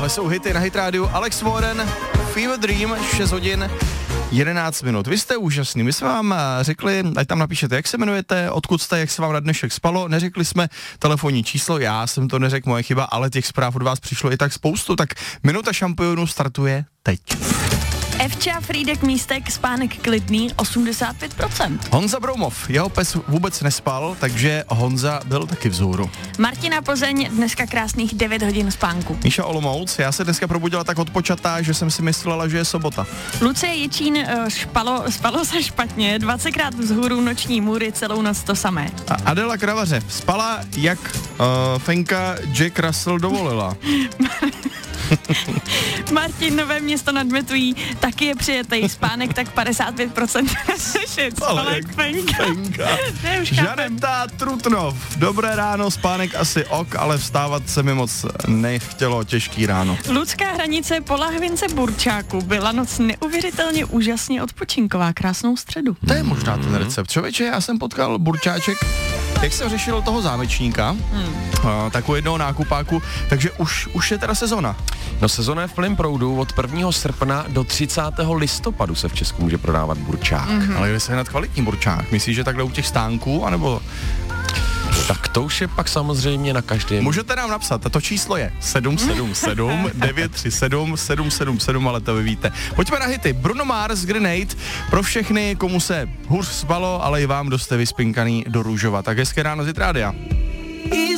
Tohle jsou hity na Hit Radio. Alex Warren, Fever Dream, 6 hodin 11 minut. Vy jste úžasný. My jsme vám řekli, ať tam napíšete, jak se jmenujete, odkud jste, jak se vám na dnešek spalo. Neřekli jsme telefonní číslo, já jsem to neřekl, moje chyba, ale těch zpráv od vás přišlo i tak spoustu. Tak minuta šampionů startuje teď. Evča, Frýdek, Místek, spánek klidný, 85%. Honza Broumov, jeho pes vůbec nespal, takže Honza byl taky vzhůru. Martina Plzeň, dneska krásných 9 hodin spánku. Míša Olomouc, já se dneska probudila tak odpočatá, že jsem si myslela, že je sobota. Lucie Jičín, spalo se špatně, 20krát vzhůru, noční můry, celou noc to samé. A Adela Kravaře, spala jak Fenka Jack Russell dovolila. Martin, Nové Město nad Metují, taky je přijetej, spánek tak 55%. Spala jak Fenka. Žaneta Trutnov, dobré ráno, spánek asi ok, ale vstávat se mi moc nechtělo, těžký ráno. Ludská hranice po lahvince Burčáku, byla noc neuvěřitelně úžasně odpočinková, krásnou středu. To je možná ten recept. Člověče, já jsem potkal burčáček, jak jsem řešil toho zámečníka, takového jednoho nákupáku, takže už je teda sezona. No sezona je v plném proudu, od 1. srpna do 30. listopadu se v Česku může prodávat burčák. Ale kde se hned kvalitní burčák? Myslíš, že takhle u těch stánků, anebo... Tak to už je pak samozřejmě na každém. Můžete nám napsat, to číslo je 777 937 777, ale to vy víte. Pojďme na hity. Bruno Mars, Grenade, pro všechny, komu se hůř spalo, ale i vám, kdo jste vyspinkaný do růžova. Tak hezké ráno z Hit Rádia.